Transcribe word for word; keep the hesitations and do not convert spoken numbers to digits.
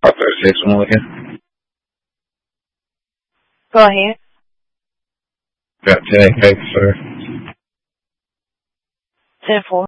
I'll say some more again. Go ahead. Got ten eight, sir. ten four.